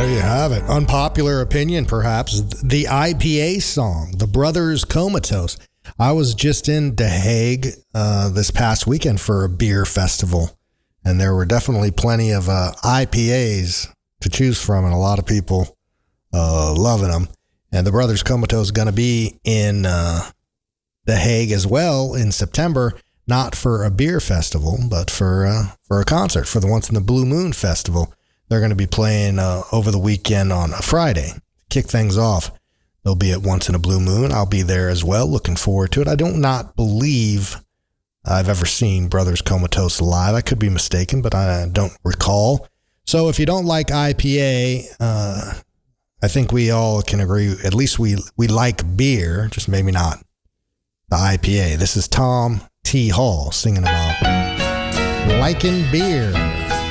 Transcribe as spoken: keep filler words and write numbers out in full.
There you have it. Unpopular opinion, perhaps. The I P A song, The Brothers Comatose. I was just in The Hague uh, this past weekend for a beer festival, and there were definitely plenty of uh, I P As to choose from, and a lot of people uh, loving them. And The Brothers Comatose is going to be in uh, The Hague as well in September, not for a beer festival, but for uh, for a concert, for the Once in the Blue Moon Festival. They're going to be playing uh, over the weekend on a Friday. Kick things off. They'll be at Once in a Blue Moon. I'll be there as well. Looking forward to it. I don't not believe I've ever seen Brothers Comatose live. I could be mistaken, but I don't recall. So if you don't like I P A, uh, I think we all can agree, at least we, we like beer, just maybe not the I P A. This is Tom T. Hall singing about liking beer.